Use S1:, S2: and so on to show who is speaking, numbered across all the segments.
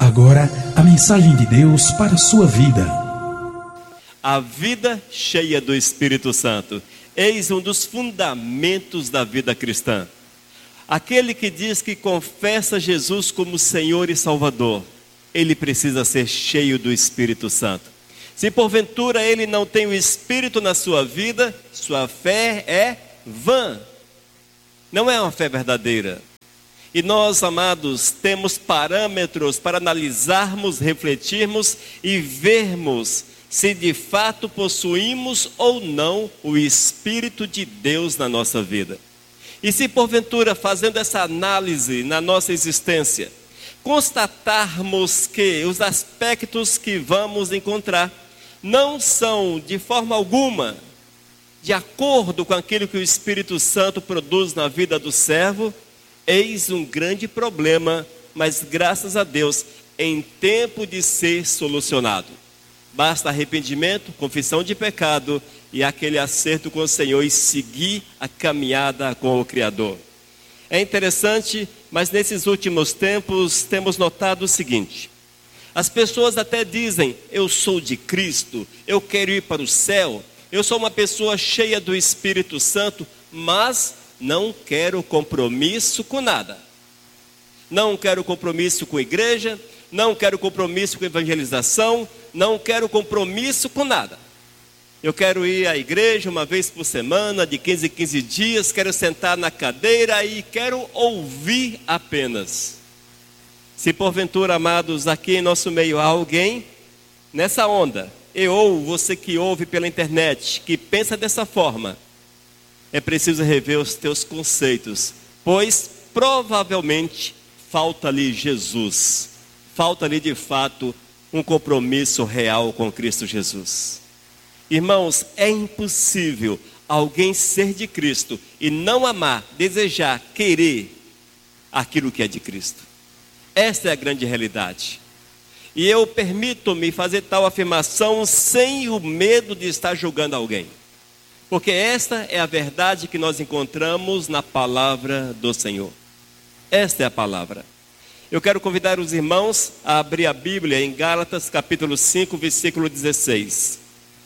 S1: agora a mensagem de Deus para a sua vida.
S2: A vida cheia do Espírito Santo. Eis um dos fundamentos da vida cristã. Aquele que diz que confessa Jesus como Senhor e Salvador, ele precisa ser cheio do Espírito Santo. Se porventura ele não tem o Espírito na sua vida, sua fé é vã. Não é uma fé verdadeira. E nós, amados, temos parâmetros para analisarmos, refletirmos e vermos se de fato possuímos ou não o Espírito de Deus na nossa vida. E se porventura, fazendo essa análise na nossa existência, constatarmos que os aspectos que vamos encontrar não são de forma alguma de acordo com aquilo que o Espírito Santo produz na vida do servo, eis um grande problema, mas graças a Deus, em tempo de ser solucionado. Basta arrependimento, confissão de pecado e aquele acerto com o Senhor e seguir a caminhada com o Criador. É interessante, mas nesses últimos tempos temos notado o seguinte: as pessoas até dizem, eu sou de Cristo, eu quero ir para o céu, eu sou uma pessoa cheia do Espírito Santo, mas não quero compromisso com nada. Não quero compromisso com a igreja, não quero compromisso com evangelização, não quero compromisso com nada. Eu quero ir à igreja uma vez por semana, de 15 em 15 dias, quero sentar na cadeira e quero ouvir apenas. Se porventura, amados, aqui em nosso meio há alguém nessa onda, ou você que ouve pela internet, que pensa dessa forma, é preciso rever os teus conceitos, pois provavelmente falta-lhe Jesus, falta-lhe de fato um compromisso real com Cristo Jesus. Irmãos, é impossível alguém ser de Cristo e não amar, desejar, querer aquilo que é de Cristo. Esta é a grande realidade. E eu permito-me fazer tal afirmação sem o medo de estar julgando alguém. Porque esta é a verdade que nós encontramos na palavra do Senhor. Esta é a palavra. Eu quero convidar os irmãos a abrir a Bíblia em Gálatas capítulo 5, versículo 16.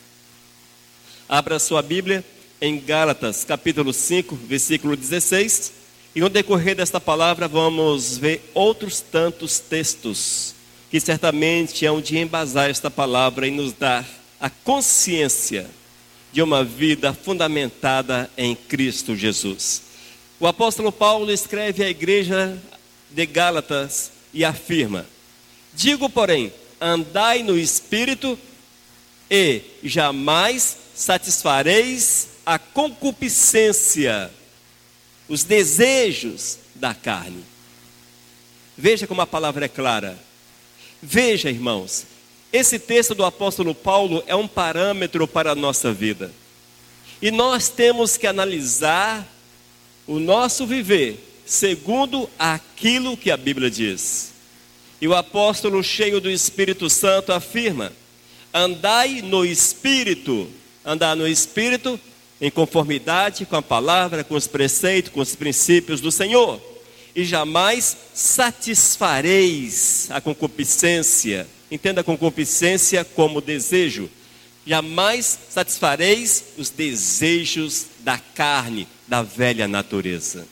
S2: Abra sua Bíblia em Gálatas capítulo 5, versículo 16. E no decorrer desta palavra vamos ver outros tantos textos que certamente hão de embasar esta palavra e nos dar a consciência de uma vida fundamentada em Cristo Jesus. O apóstolo Paulo escreve à igreja de Gálatas e afirma: digo, porém, andai no Espírito e jamais satisfareis a concupiscência, os desejos da carne. Veja como a palavra é clara. Veja, irmãos, esse texto do apóstolo Paulo é um parâmetro para a nossa vida. E nós temos que analisar o nosso viver segundo aquilo que a Bíblia diz. E o apóstolo, cheio do Espírito Santo, afirma: andai no Espírito. Andar no Espírito em conformidade com a palavra, com os preceitos, com os princípios do Senhor. E jamais satisfareis a concupiscência. Entenda a concupiscência como desejo. Jamais satisfareis os desejos da carne, da velha natureza.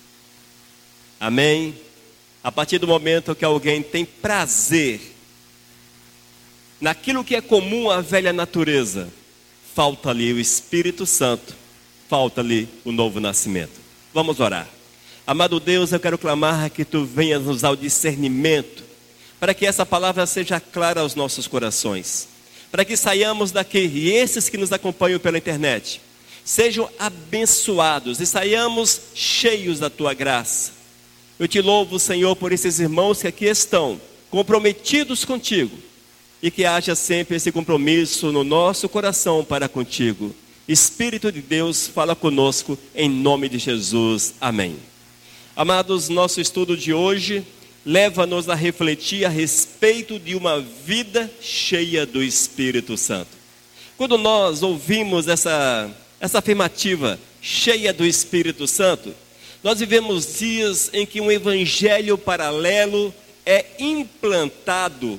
S2: Amém? A partir do momento que alguém tem prazer naquilo que é comum à velha natureza, falta-lhe o Espírito Santo, falta-lhe o novo nascimento. Vamos orar. Amado Deus, eu quero clamar que Tu venhas nos dar o discernimento, para que essa palavra seja clara aos nossos corações, para que saiamos daqui, e esses que nos acompanham pela internet, sejam abençoados e saiamos cheios da Tua graça. Eu Te louvo, Senhor, por esses irmãos que aqui estão, comprometidos contigo, e que haja sempre esse compromisso no nosso coração para contigo. Espírito de Deus, fala conosco, em nome de Jesus. Amém. Amados, nosso estudo de hoje leva-nos a refletir a respeito de uma vida cheia do Espírito Santo. Quando nós ouvimos essa afirmativa, cheia do Espírito Santo, nós vivemos dias em que um evangelho paralelo é implantado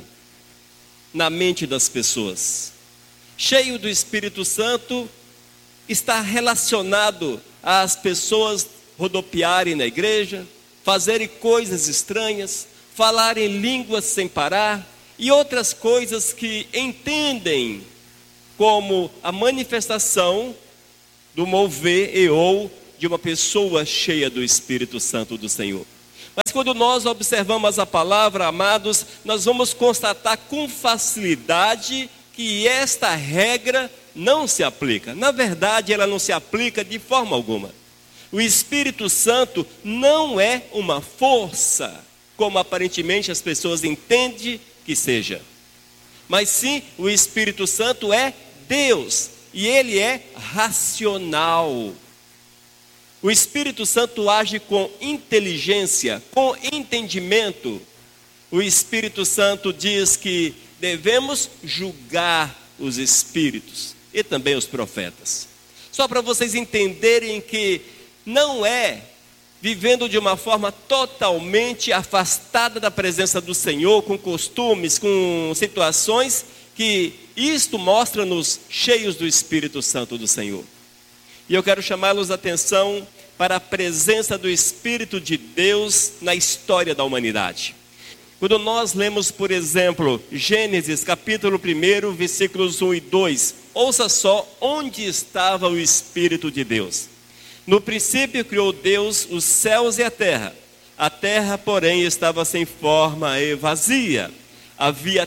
S2: na mente das pessoas. Cheio do Espírito Santo está relacionado às pessoas rodopiarem na igreja, fazerem coisas estranhas, falarem línguas sem parar e outras coisas que entendem como a manifestação do mover e ou de uma pessoa cheia do Espírito Santo do Senhor. Mas quando nós observamos a palavra, amados, nós vamos constatar com facilidade que esta regra não se aplica. Na verdade, ela não se aplica de forma alguma. O Espírito Santo não é uma força, como aparentemente as pessoas entendem que seja. Mas sim, o Espírito Santo é Deus, e Ele é racional. O Espírito Santo age com inteligência, com entendimento. O Espírito Santo diz que devemos julgar os espíritos e também os profetas. Só para vocês entenderem que não é vivendo de uma forma totalmente afastada da presença do Senhor, com costumes, com situações, que isto mostra-nos cheios do Espírito Santo do Senhor. E eu quero chamá-los a atenção para a presença do Espírito de Deus na história da humanidade. Quando nós lemos, por exemplo, Gênesis capítulo 1, versículos 1 e 2, ouça só onde estava o Espírito de Deus. No princípio criou Deus os céus e a terra, porém, estava sem forma e vazia. Havia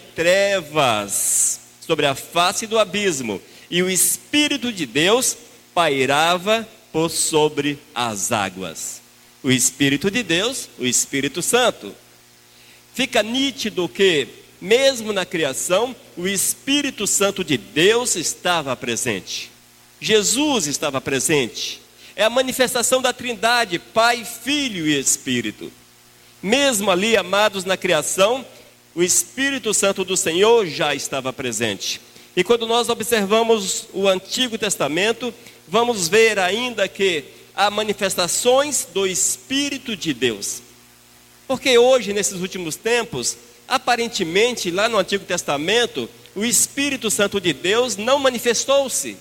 S2: trevas sobre a face do abismo, e o Espírito de Deus pairava por sobre as águas. O Espírito de Deus, o Espírito Santo. Fica nítido que, mesmo na criação, o Espírito Santo de Deus estava presente. Jesus estava presente. É a manifestação da Trindade, Pai, Filho e Espírito. Mesmo ali, amados, na criação, o Espírito Santo do Senhor já estava presente. E quando nós observamos o Antigo Testamento, vamos ver ainda que há manifestações do Espírito de Deus. Porque hoje, nesses últimos tempos, aparentemente, lá no Antigo Testamento, o Espírito Santo de Deus não manifestou-se.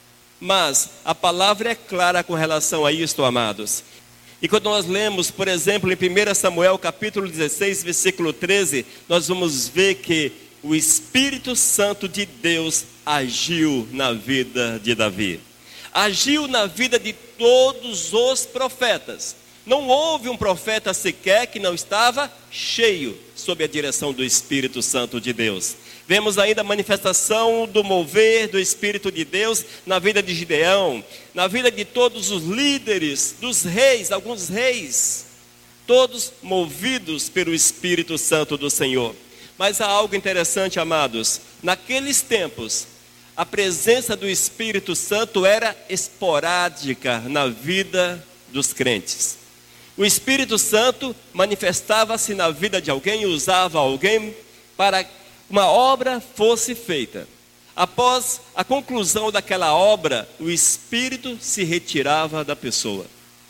S2: Mas a palavra é clara com relação a isto, amados. E quando nós lemos, por exemplo, em 1 Samuel capítulo 16, versículo 13, nós vamos ver que o Espírito Santo de Deus agiu na vida de Davi. Agiu na vida de todos os profetas. Não houve um profeta sequer que não estava cheio sob a direção do Espírito Santo de Deus. Vemos ainda a manifestação do mover do Espírito de Deus na vida de Gideão, na vida de todos os líderes, dos reis, alguns reis, todos movidos pelo Espírito Santo do Senhor. Mas há algo interessante, amados. Naqueles tempos, a presença do Espírito Santo era esporádica na vida dos crentes. O Espírito Santo manifestava-se na vida de alguém, usava alguém para que uma obra fosse feita. Após a conclusão daquela obra, o Espírito se retirava da pessoa.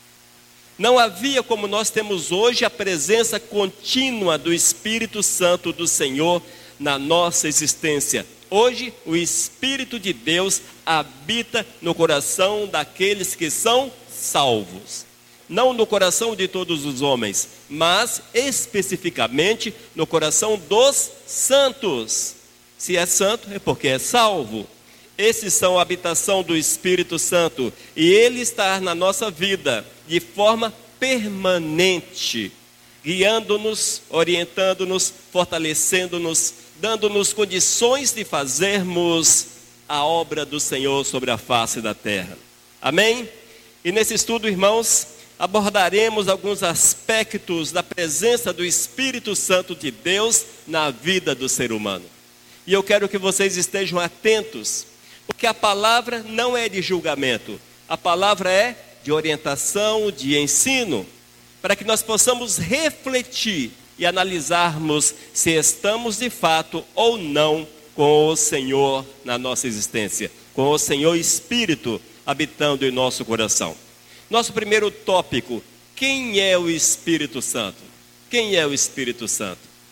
S2: Não havia, como nós temos hoje, a presença contínua do Espírito Santo do Senhor na nossa existência. Hoje, o Espírito de Deus habita no coração daqueles que são salvos. Não no coração de todos os homens, mas especificamente no coração dos santos. Se é santo, é porque é salvo. Esses são a habitação do Espírito Santo, e Ele está na nossa vida de forma permanente, guiando-nos, orientando-nos, fortalecendo-nos, dando-nos condições de fazermos a obra do Senhor sobre a face da terra. Amém? E nesse estudo, irmãos, abordaremos alguns aspectos da presença do Espírito Santo de Deus na vida do ser humano. E eu quero que vocês estejam atentos, porque a palavra não é de julgamento, a palavra é de orientação, de ensino, para que nós possamos refletir e analisarmos se estamos de fato ou não com o Senhor na nossa existência, com o Senhor Espírito habitando em nosso coração. Nosso primeiro tópico: quem é o Espírito Santo? Quem é o Espírito Santo?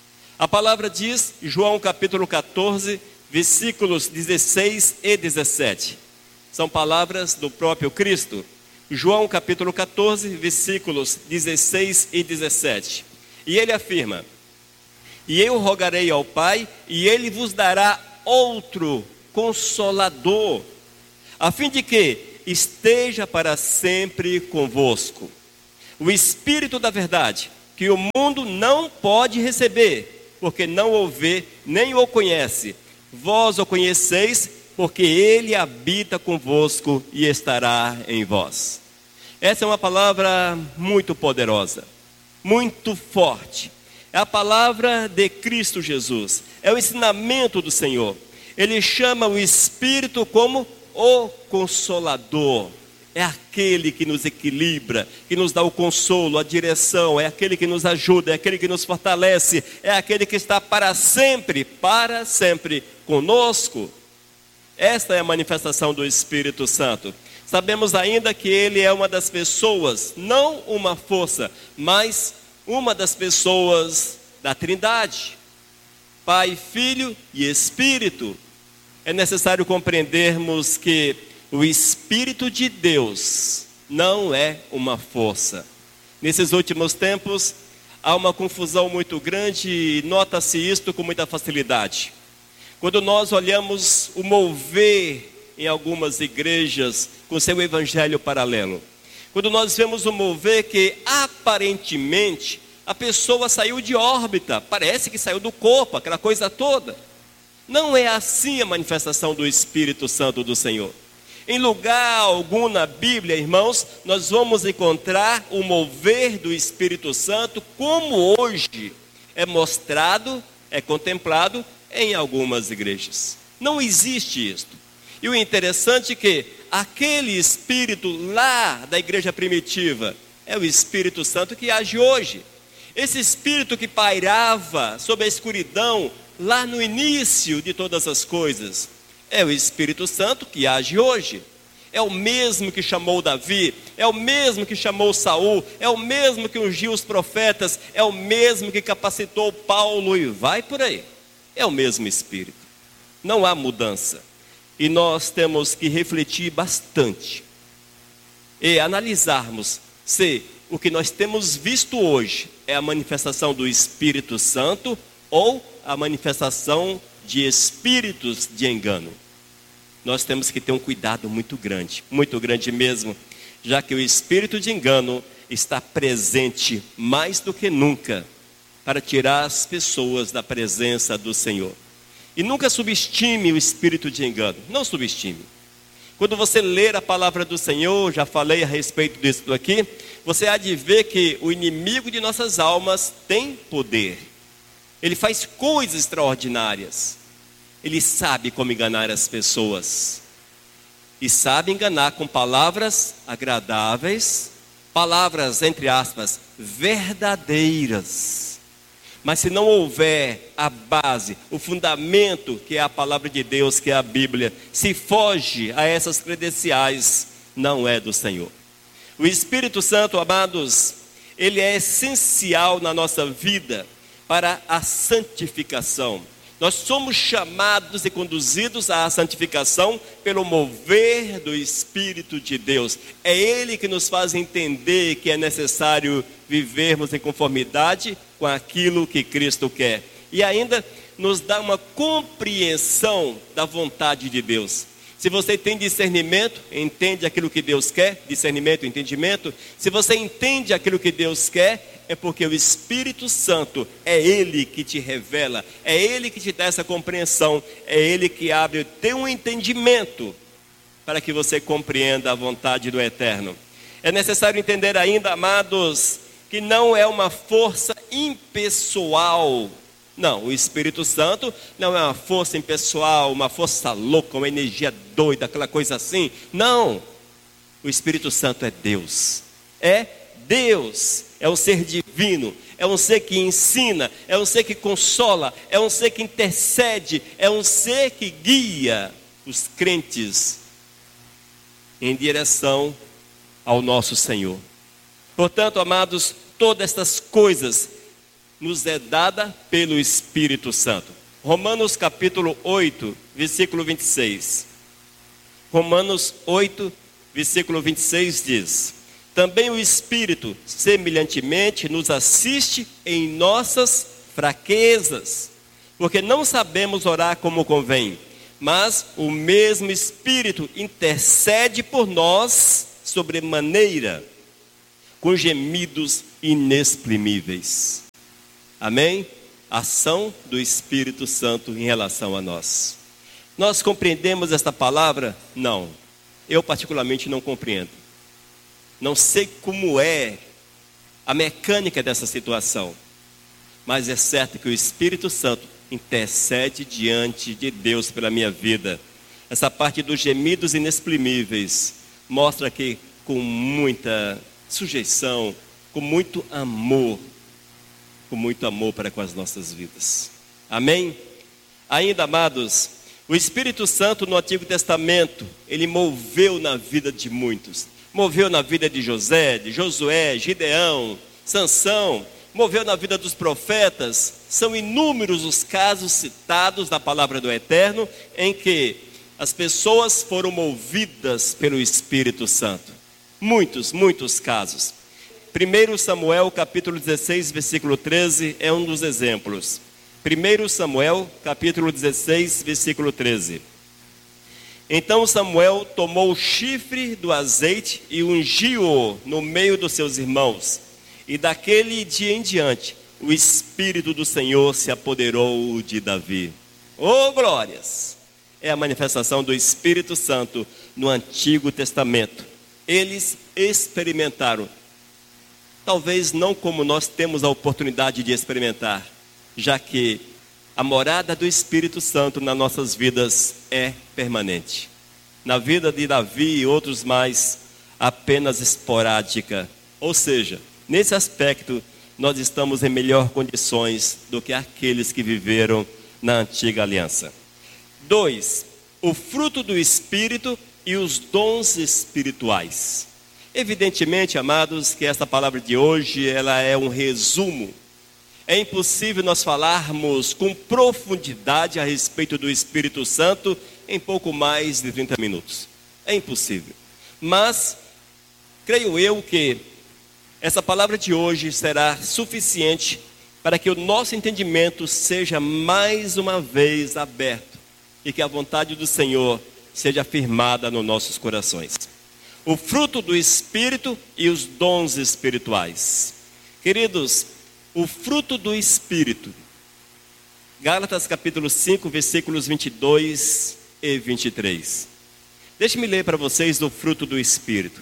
S2: A palavra diz, João capítulo 14, versículos 16 e 17. São palavras do próprio Cristo. João capítulo 14, versículos 16 e 17. E ele afirma: e eu rogarei ao Pai, e ele vos dará outro Consolador, a fim de que esteja para sempre convosco. O Espírito da verdade, que o mundo não pode receber, porque não o vê, nem o conhece. Vós o conheceis, porque ele habita convosco e estará em vós. Essa é uma palavra muito poderosa, muito forte. É a palavra de Cristo Jesus, é o ensinamento do Senhor. Ele chama o Espírito como o Consolador. É aquele que nos equilibra, que nos dá o consolo, a direção, é aquele que nos ajuda, é aquele que nos fortalece, é aquele que está para sempre conosco. Esta é a manifestação do Espírito Santo. Sabemos ainda que ele é uma das pessoas, não uma força, mas uma das pessoas da Trindade. Pai, Filho e Espírito. É necessário compreendermos que o Espírito de Deus não é uma força. Nesses últimos tempos, há uma confusão muito grande e nota-se isto com muita facilidade. Quando nós olhamos o mover em algumas igrejas com seu evangelho paralelo, quando nós vemos o mover que aparentemente a pessoa saiu de órbita, parece que saiu do corpo, aquela coisa toda. Não é assim a manifestação do Espírito Santo do Senhor. Em lugar algum na Bíblia, irmãos, nós vamos encontrar o mover do Espírito Santo como hoje é mostrado, é contemplado em algumas igrejas. Não existe isto. E o interessante é que aquele Espírito lá da igreja primitiva é o Espírito Santo que age hoje. Esse Espírito que pairava sobre a escuridão lá no início de todas as coisas, é o Espírito Santo que age hoje. É o mesmo que chamou Davi, é o mesmo que chamou Saul, é o mesmo que ungiu os profetas, é o mesmo que capacitou Paulo e vai por aí. É o mesmo Espírito. Não há mudança. E nós temos que refletir bastante e analisarmos se o que nós temos visto hoje é a manifestação do Espírito Santo ou a manifestação de espíritos de engano. Nós temos que ter um cuidado muito grande mesmo, já que o espírito de engano está presente mais do que nunca para tirar as pessoas da presença do Senhor. E nunca subestime o espírito de engano, não subestime. Quando você ler a palavra do Senhor, já falei a respeito disso aqui, você há de ver que o inimigo de nossas almas tem poder. Ele faz coisas extraordinárias. Ele sabe como enganar as pessoas. E sabe enganar com palavras agradáveis, palavras, entre aspas, verdadeiras. Mas se não houver a base, o fundamento, que é a palavra de Deus, que é a Bíblia, se foge a essas credenciais, não é do Senhor. O Espírito Santo, amados, ele é essencial na nossa vida para a santificação. Nós somos chamados e conduzidos à santificação pelo mover do Espírito de Deus. É Ele que nos faz entender que é necessário vivermos em conformidade com aquilo que Cristo quer. E ainda nos dá uma compreensão da vontade de Deus. Se você tem discernimento, entende aquilo que Deus quer, discernimento, entendimento. Se você entende aquilo que Deus quer, é porque o Espírito Santo é Ele que te revela, é Ele que te dá essa compreensão, é Ele que abre o teu entendimento para que você compreenda a vontade do Eterno. É necessário entender ainda, amados, que não é uma força impessoal. Não, o Espírito Santo não é uma força impessoal, uma força louca, uma energia doida, aquela coisa assim. Não, o Espírito Santo é Deus. É Deus, é um ser divino, é um ser que ensina, é um ser que consola, é um ser que intercede, é um ser que guia os crentes em direção ao nosso Senhor. Portanto, amados, todas estas coisas nos é dada pelo Espírito Santo. Romanos capítulo 8, versículo 26. Romanos 8, versículo 26 diz: também o Espírito, semelhantemente, nos assiste em nossas fraquezas, porque não sabemos orar como convém, mas o mesmo Espírito intercede por nós sobremaneira, com gemidos inexprimíveis. Amém? Ação do Espírito Santo em relação a nós. Nós compreendemos esta palavra? Não. Eu particularmente não compreendo. Não sei como é a mecânica dessa situação. Mas é certo que o Espírito Santo intercede diante de Deus pela minha vida. Essa parte dos gemidos inexprimíveis mostra que com muita sujeição, com muito amor para com as nossas vidas. Amém? Ainda, amados, o Espírito Santo no Antigo Testamento, ele moveu na vida de muitos. Moveu na vida de José, de Josué, Gideão, Sansão, moveu na vida dos profetas. São inúmeros os casos citados na palavra do Eterno em que as pessoas foram movidas pelo Espírito Santo. Muitos casos. 1 Samuel capítulo 16, versículo 13 é um dos exemplos. 1 Samuel capítulo 16, versículo 13. Então Samuel tomou o chifre do azeite e ungiu-o no meio dos seus irmãos. E daquele dia em diante, o Espírito do Senhor se apoderou de Davi. Oh, glórias! É a manifestação do Espírito Santo no Antigo Testamento. Eles experimentaram, talvez não como nós temos a oportunidade de experimentar, já que a morada do Espírito Santo nas nossas vidas é permanente. Na vida de Davi e outros mais, apenas esporádica. Ou seja, nesse aspecto, nós estamos em melhor condições do que aqueles que viveram na antiga aliança. 2. O fruto do Espírito e os dons espirituais. Evidentemente, amados, que esta palavra de hoje, ela é um resumo. É impossível nós falarmos com profundidade a respeito do Espírito Santo em pouco mais de 30 minutos. É impossível. Mas, creio eu que essa palavra de hoje será suficiente para que o nosso entendimento seja mais uma vez aberto e que a vontade do Senhor seja firmada nos nossos corações. O fruto do Espírito e os dons espirituais. Queridos, o fruto do Espírito. Gálatas capítulo 5, versículos 22 e 23. Deixe-me ler para vocês o fruto do Espírito.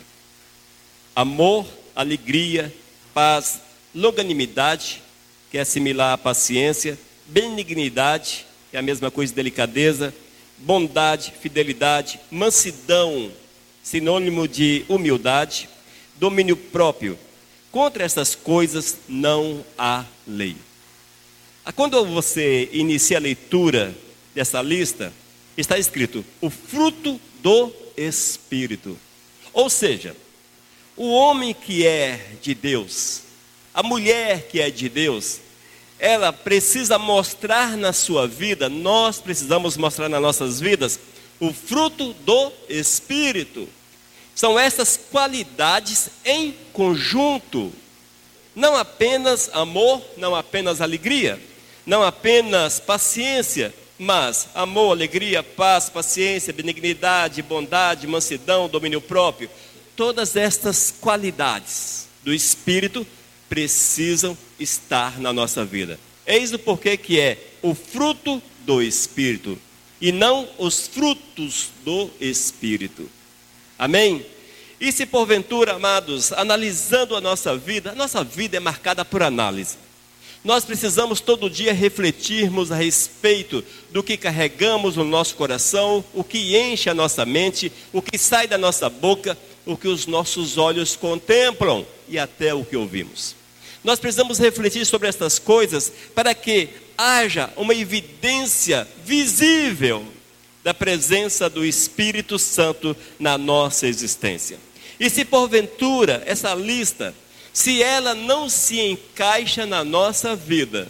S2: Amor, alegria, paz, longanimidade, que é similar à paciência, benignidade, que é a mesma coisa, delicadeza, bondade, fidelidade, mansidão, sinônimo de humildade, domínio próprio. Contra essas coisas não há lei. Quando você inicia a leitura dessa lista, está escrito o fruto do Espírito. Ou seja, o homem que é de Deus, a mulher que é de Deus, ela precisa mostrar na sua vida, nós precisamos mostrar nas nossas vidas, o fruto do Espírito. São essas qualidades em conjunto. Não apenas amor, não apenas alegria, não apenas paciência, mas amor, alegria, paz, paciência, benignidade, bondade, mansidão, domínio próprio. Todas estas qualidades do Espírito precisam estar na nossa vida. Eis o porquê que é o fruto do Espírito e não os frutos do Espírito. Amém? E se porventura, amados, analisando a nossa vida é marcada por análise. Nós precisamos todo dia refletirmos a respeito do que carregamos no nosso coração, o que enche a nossa mente, o que sai da nossa boca, o que os nossos olhos contemplam e até o que ouvimos. Nós precisamos refletir sobre estas coisas para que haja uma evidência visível da presença do Espírito Santo na nossa existência. E se porventura essa lista se ela não se encaixa na nossa vida,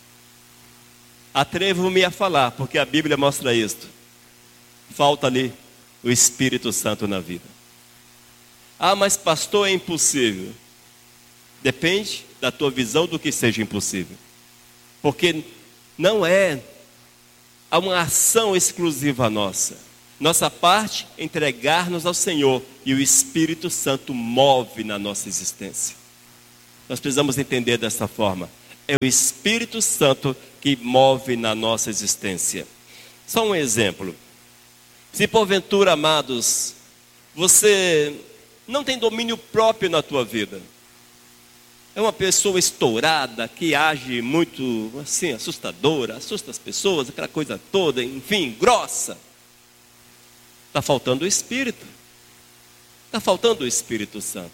S2: atrevo-me a falar, porque a Bíblia mostra isto, falta ali o Espírito Santo na vida. Ah, mas pastor, é impossível. Depende da tua visão do que seja impossível. Porque não é uma ação exclusiva nossa. Nossa parte é entregar-nos ao Senhor e o Espírito Santo move na nossa existência. Nós precisamos entender dessa forma. É o Espírito Santo que move na nossa existência. Só um exemplo. Se porventura, amados, você não tem domínio próprio na tua vida, é uma pessoa estourada, que age muito assim, assustadora, assusta as pessoas, aquela coisa toda, enfim, grossa. Está faltando o Espírito. Está faltando o Espírito Santo.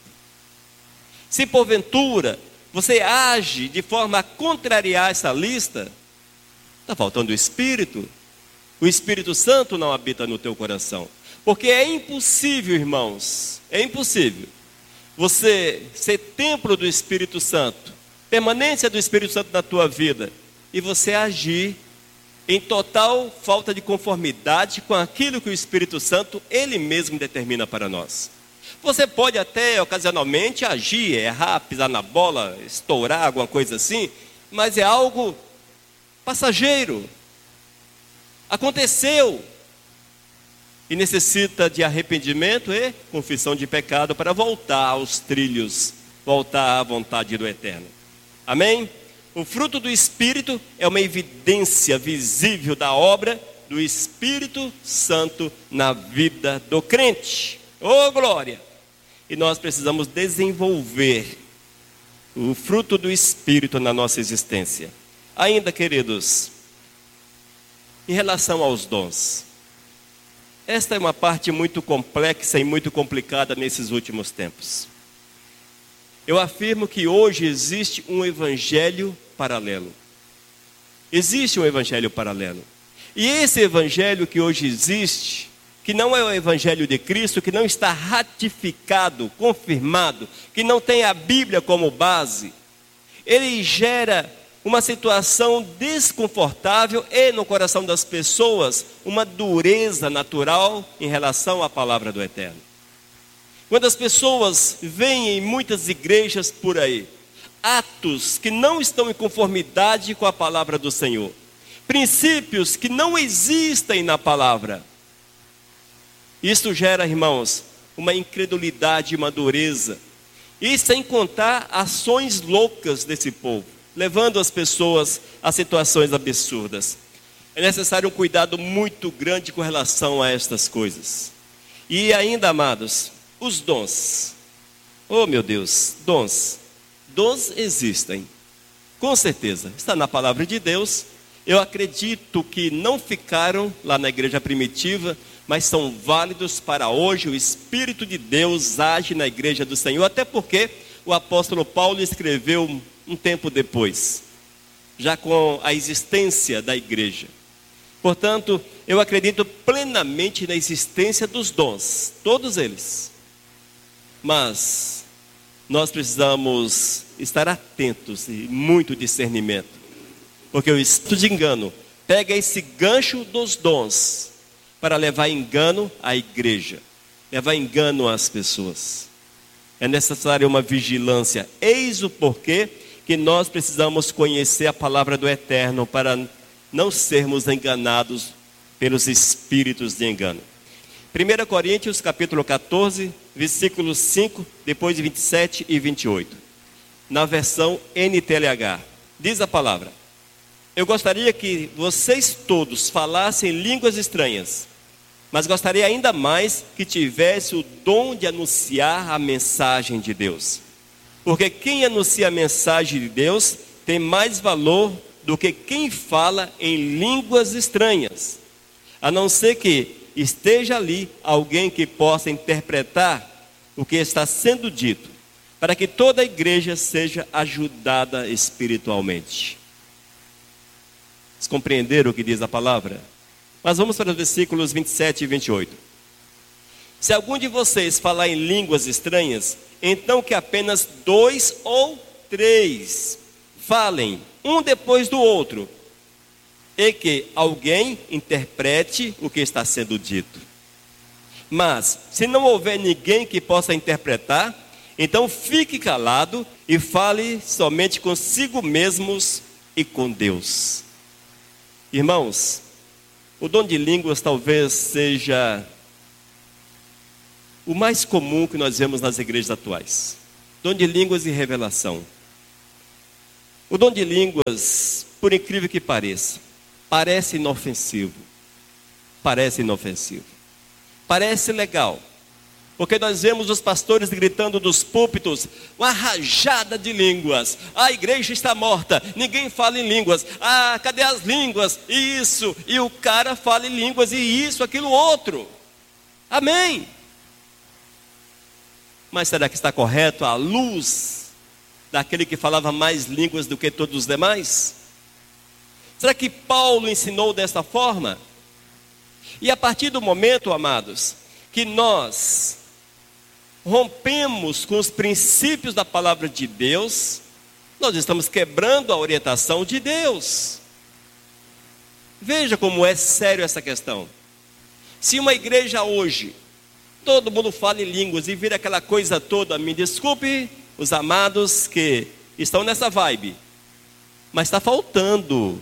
S2: Se porventura você age de forma a contrariar essa lista, está faltando o Espírito. O Espírito Santo não habita no teu coração. Porque é impossível, irmãos, é impossível você ser templo do Espírito Santo, permanência do Espírito Santo na tua vida, e você agir em total falta de conformidade com aquilo que o Espírito Santo, Ele mesmo determina para nós. Você pode até ocasionalmente agir, errar, pisar na bola, estourar, alguma coisa assim, mas é algo passageiro. Aconteceu. E necessita de arrependimento e confissão de pecado para voltar aos trilhos, voltar à vontade do Eterno. Amém? O fruto do Espírito é uma evidência visível da obra do Espírito Santo na vida do crente. Oh, glória! E nós precisamos desenvolver o fruto do Espírito na nossa existência. Ainda, queridos, em relação aos dons, esta é uma parte muito complexa e muito complicada nesses últimos tempos. Eu afirmo que hoje existe um evangelho paralelo. Existe um evangelho paralelo. E esse evangelho que hoje existe, que não é o evangelho de Cristo, que não está ratificado, confirmado, que não tem a Bíblia como base, ele gera uma situação desconfortável e no coração das pessoas uma dureza natural em relação à palavra do Eterno. Quando as pessoas veem em muitas igrejas por aí atos que não estão em conformidade com a palavra do Senhor, princípios que não existem na palavra, isso gera, irmãos, uma incredulidade, uma dureza, e sem contar ações loucas desse povo, levando as pessoas a situações absurdas. É necessário um cuidado muito grande com relação a estas coisas. E ainda, amados, os dons. Oh, meu Deus, dons. Dons existem, com certeza, está na palavra de Deus. Eu acredito que não ficaram lá na igreja primitiva, mas são válidos para hoje. O Espírito de Deus age na igreja do Senhor, até porque o apóstolo Paulo escreveu um tempo depois, já com a existência da igreja. Portanto, eu acredito plenamente na existência dos dons, todos eles. Mas nós precisamos estar atentos e muito discernimento, porque o espírito de engano pega esse gancho dos dons para levar engano à igreja, levar engano às pessoas. É necessária uma vigilância. Eis o porquê que nós precisamos conhecer a palavra do Eterno para não sermos enganados pelos espíritos de engano. 1 Coríntios capítulo 14, versículos 5, depois de 27 e 28. Na versão NTLH, diz a palavra: eu gostaria que vocês todos falassem línguas estranhas, mas gostaria ainda mais que tivesse o dom de anunciar a mensagem de Deus. Porque quem anuncia a mensagem de Deus tem mais valor do que quem fala em línguas estranhas, a não ser que esteja ali alguém que possa interpretar o que está sendo dito, para que toda a igreja seja ajudada espiritualmente. Vocês compreenderam o que diz a palavra? Mas vamos para os versículos 27 e 28. Se algum de vocês falar em línguas estranhas, então que apenas 2 ou 3 falem, um depois do outro, e que alguém interprete o que está sendo dito. Mas, se não houver ninguém que possa interpretar, então fique calado e fale somente consigo mesmos e com Deus. Irmãos, o dom de línguas talvez seja o mais comum que nós vemos nas igrejas atuais. Dom de línguas e revelação. O dom de línguas, por incrível que pareça, parece inofensivo. Parece inofensivo. Parece legal. Porque nós vemos os pastores gritando dos púlpitos, uma rajada de línguas. A igreja está morta, ninguém fala em línguas. Ah, cadê as línguas? Isso, e o cara fala em línguas, e isso, aquilo, outro. Amém. Mas será que está correto à luz daquele que falava mais línguas do que todos os demais? Será que Paulo ensinou desta forma? E a partir do momento, amados, que nós rompemos com os princípios da palavra de Deus, nós estamos quebrando a orientação de Deus. Veja como é sério essa questão. Se uma igreja hoje, todo mundo fala em línguas e vira aquela coisa toda, me desculpe os amados que estão nessa vibe, mas está faltando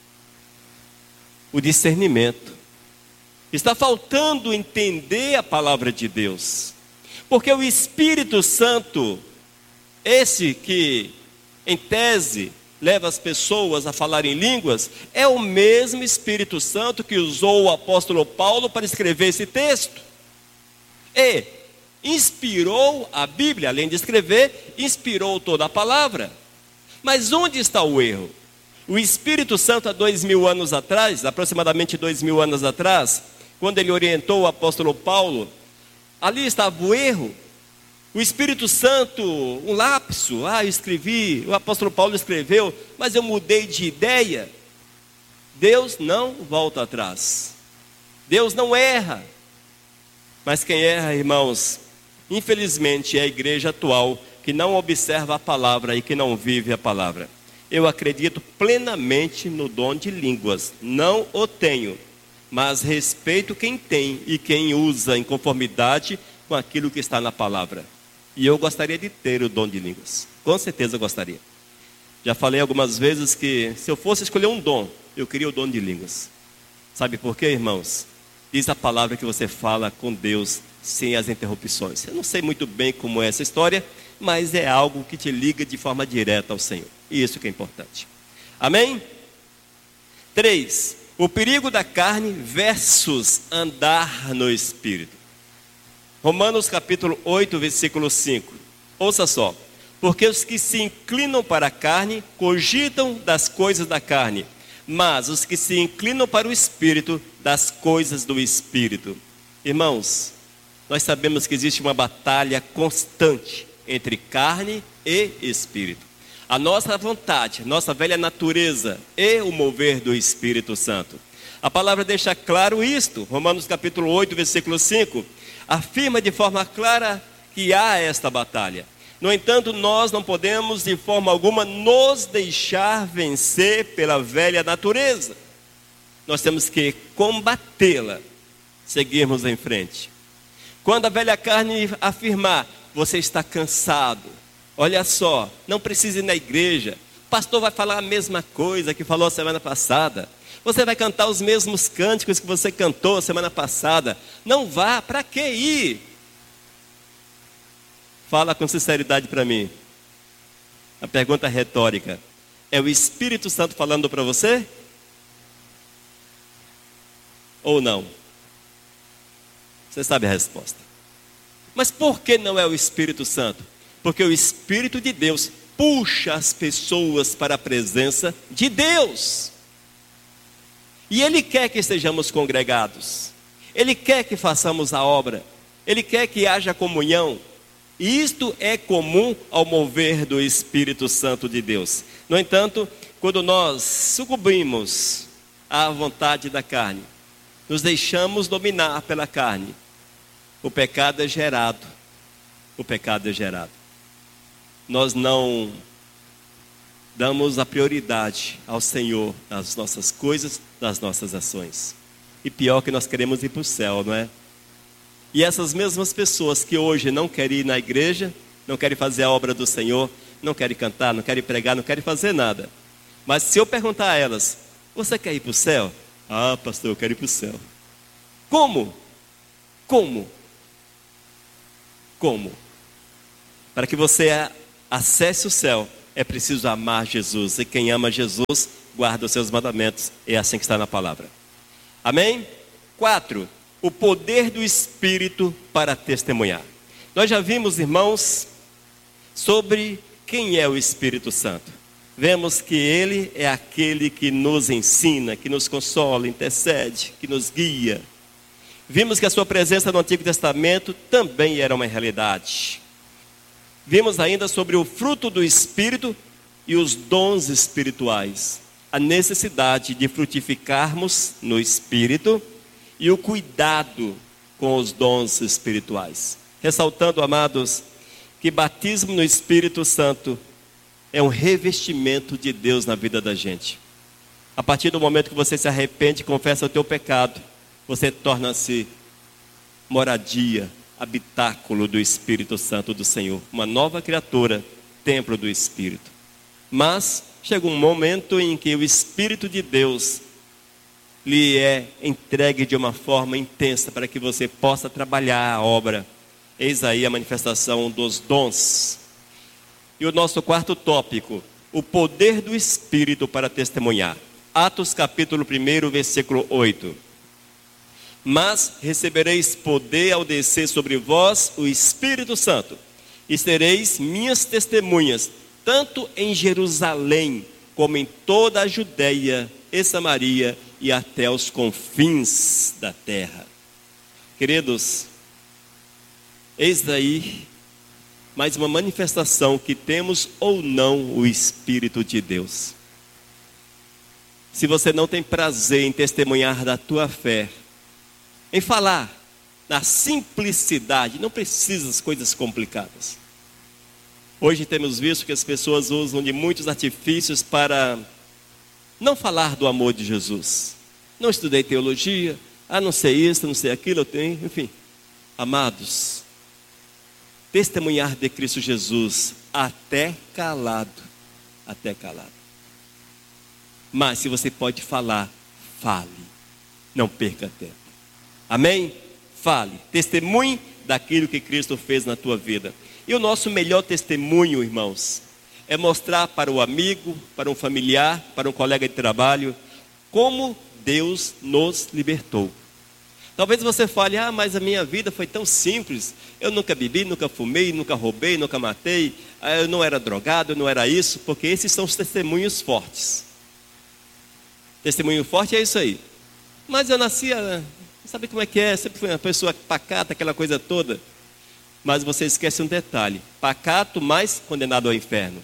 S2: o discernimento. Está faltando entender a palavra de Deus. Porque o Espírito Santo, esse que, em tese, leva as pessoas a falar em línguas, é o mesmo Espírito Santo que usou o apóstolo Paulo para escrever esse texto. E inspirou a Bíblia, além de escrever, inspirou toda a palavra. Mas onde está o erro? O Espírito Santo, há 2000 anos atrás, aproximadamente 2000 anos atrás, quando ele orientou o apóstolo Paulo, ali estava o erro. O Espírito Santo, um lapso, eu escrevi, o apóstolo Paulo escreveu, mas eu mudei de ideia. Deus não volta atrás. Deus não erra. Mas quem erra, irmãos, infelizmente é a igreja atual que não observa a palavra e que não vive a palavra. Eu acredito plenamente no dom de línguas, não o tenho, mas respeito quem tem e quem usa em conformidade com aquilo que está na palavra. E eu gostaria de ter o dom de línguas, com certeza gostaria. Já falei algumas vezes que se eu fosse escolher um dom, eu queria o dom de línguas. Sabe por quê, irmãos? Diz a palavra que você fala com Deus sem as interrupções. Eu não sei muito bem como é essa história, mas é algo que te liga de forma direta ao Senhor. E isso que é importante. Amém? 3. O perigo da carne versus andar no Espírito. Romanos capítulo 8, versículo 5. Ouça só. Porque os que se inclinam para a carne cogitam das coisas da carne, mas os que se inclinam para o Espírito, das coisas do Espírito. Irmãos, nós sabemos que existe uma batalha constante entre carne e Espírito. A nossa vontade, nossa velha natureza e o mover do Espírito Santo. A palavra deixa claro isto. Romanos capítulo 8, versículo 5, afirma de forma clara que há esta batalha. No entanto, nós não podemos de forma alguma nos deixar vencer pela velha natureza. Nós temos que combatê-la, seguirmos em frente. Quando a velha carne afirmar, você está cansado, olha só, não precisa ir na igreja, o pastor vai falar a mesma coisa que falou a semana passada, você vai cantar os mesmos cânticos que você cantou a semana passada, não vá, para que ir? Fala com sinceridade para mim. A pergunta retórica, é o Espírito Santo falando para você? Ou não? Você sabe a resposta. Mas por que não é o Espírito Santo? Porque o Espírito de Deus puxa as pessoas para a presença de Deus. E Ele quer que estejamos congregados. Ele quer que façamos a obra. Ele quer que haja comunhão. E isto é comum ao mover do Espírito Santo de Deus. No entanto, quando nós sucumbimos à vontade da carne, nos deixamos dominar pela carne, o pecado é gerado. O pecado é gerado. nós não damos a prioridade ao Senhor nas nossas coisas, nas nossas ações. E pior que nós queremos ir para o céu, não é? E essas mesmas pessoas que hoje não querem ir na igreja, não querem fazer a obra do Senhor, não querem cantar, não querem pregar, não querem fazer nada. Mas se eu perguntar a elas, você quer ir para o céu? Ah, pastor, eu quero ir para o céu. Como? Como? Como? Para que você acesse o céu, é preciso amar Jesus. E quem ama Jesus, guarda os seus mandamentos. É assim que está na palavra. Amém? 4. O poder do Espírito para testemunhar. Nós já vimos, irmãos, sobre quem é o Espírito Santo. Vemos que Ele é aquele que nos ensina, que nos consola, intercede, que nos guia. Vimos que a sua presença no Antigo Testamento também era uma realidade. Vimos ainda sobre o fruto do Espírito e os dons espirituais. A necessidade de frutificarmos no Espírito e o cuidado com os dons espirituais. Ressaltando, amados, que batismo no Espírito Santo é um revestimento de Deus na vida da gente. A partir do momento que você se arrepende e confessa o teu pecado, você torna-se moradia, habitáculo do Espírito Santo do Senhor. Uma nova criatura, templo do Espírito. Mas chega um momento em que o Espírito de Deus lhe é entregue de uma forma intensa para que você possa trabalhar a obra. Eis aí a manifestação dos dons. E o nosso quarto tópico, o poder do Espírito para testemunhar. Atos capítulo 1, versículo 8. Mas recebereis poder ao descer sobre vós o Espírito Santo, e sereis minhas testemunhas, tanto em Jerusalém, como em toda a Judeia e Samaria, e até os confins da terra. Queridos, eis aí mais uma manifestação que temos ou não o Espírito de Deus. Se você não tem prazer em testemunhar da tua fé, em falar na simplicidade, não precisa das coisas complicadas. Hoje temos visto que as pessoas usam de muitos artifícios para não falar do amor de Jesus. Não estudei teologia, não sei isso, não sei aquilo, eu tenho, enfim. Amados, testemunhar de Cristo Jesus até calado. Mas se você pode falar, fale, não perca tempo. Amém? Fale, testemunhe daquilo que Cristo fez na tua vida. E o nosso melhor testemunho, irmãos, é mostrar para o amigo, para um familiar, para um colega de trabalho, como Deus nos libertou. Talvez você fale, mas a minha vida foi tão simples, eu nunca bebi, nunca fumei, nunca roubei, nunca matei, eu não era drogado, eu não era isso, porque esses são os testemunhos fortes. Testemunho forte é isso aí. Mas eu nasci, sabe como é que é, sempre fui uma pessoa pacata, aquela coisa toda. Mas você esquece um detalhe, pacato, mas condenado ao inferno.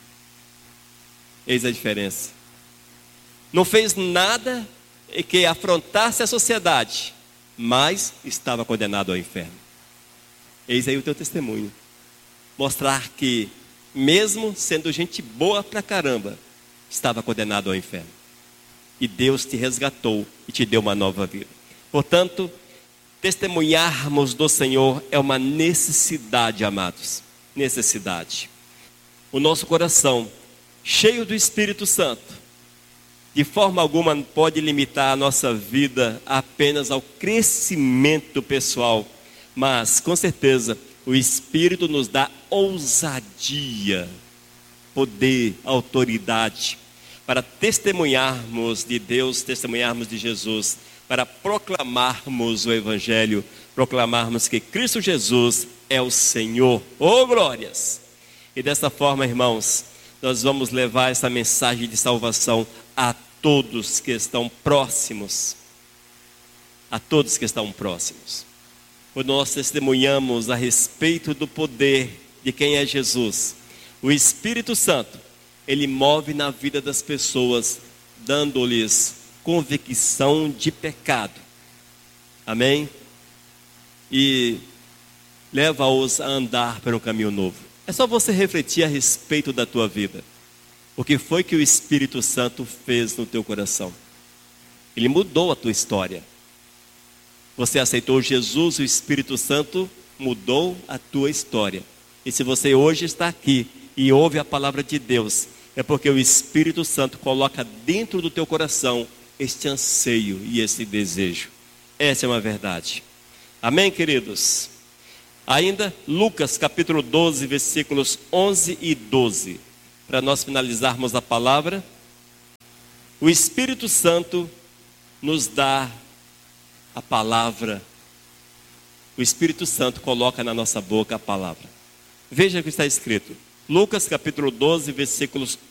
S2: Eis a diferença. Não fez nada que afrontasse a sociedade, mas estava condenado ao inferno. Eis aí o teu testemunho. Mostrar que, mesmo sendo gente boa pra caramba, estava condenado ao inferno. E Deus te resgatou e te deu uma nova vida. Portanto, testemunharmos do Senhor é uma necessidade, amados. Necessidade. O nosso coração, cheio do Espírito Santo, de forma alguma pode limitar a nossa vida apenas ao crescimento pessoal. Mas, com certeza, o Espírito nos dá ousadia, poder, autoridade, para testemunharmos de Deus, testemunharmos de Jesus, para proclamarmos o Evangelho, proclamarmos que Cristo Jesus é o Senhor. Oh, glórias! E dessa forma, irmãos, nós vamos levar essa mensagem de salvação a todos que estão próximos. A todos que estão próximos. Quando nós testemunhamos a respeito do poder de quem é Jesus, o Espírito Santo, Ele move na vida das pessoas, dando-lhes convicção de pecado. Amém? E leva-os a andar por um caminho novo. É só você refletir a respeito da tua vida. O que foi que o Espírito Santo fez no teu coração? Ele mudou a tua história. Você aceitou Jesus, o Espírito Santo mudou a tua história. E se você hoje está aqui e ouve a palavra de Deus, é porque o Espírito Santo coloca dentro do teu coração este anseio e esse desejo. Essa é uma verdade. Amém, queridos? Ainda Lucas capítulo 12, versículos 11 e 12. Para nós finalizarmos a palavra. O Espírito Santo nos dá a palavra. O Espírito Santo coloca na nossa boca a palavra. Veja o que está escrito. Lucas capítulo 12, versículos